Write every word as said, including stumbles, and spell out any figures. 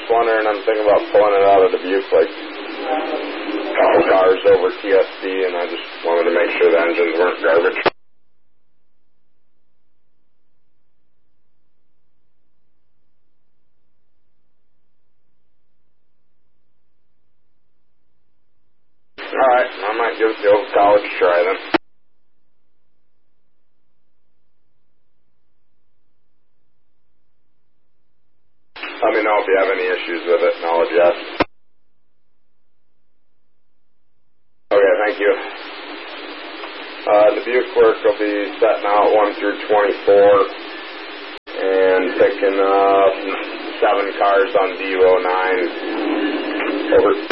wondering, I'm thinking about pulling it out of Dubuque, like a couple cars over T S D, and I just wanted to make sure the engines weren't garbage. Alright, I might give the old college a try then. Let me know if you have any issues with it, and I'll adjust. Okay, thank you. Uh, Dubuque work will be setting out one through twenty-four and picking up seven cars on D O nine. Over.